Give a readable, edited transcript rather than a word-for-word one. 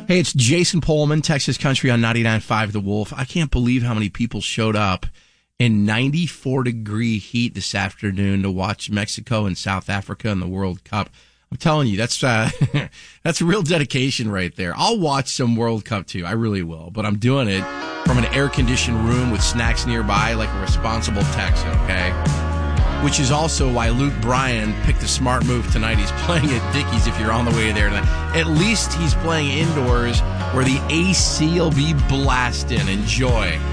Hey, it's Jason Pullman, Texas Country on 99.5 The Wolf. I can't believe how many people showed up in 94-degree heat this afternoon to watch Mexico and South Africa in the World Cup. I'm telling you, that's that's real dedication right there. I'll watch some World Cup too. I really will. But I'm doing it from an air-conditioned room with snacks nearby like a responsible Texan, okay? Which is also why Luke Bryan picked the smart move tonight. He's playing at Dickies if you're on the way there tonight. At least he's playing indoors where the AC will be blasting. Enjoy.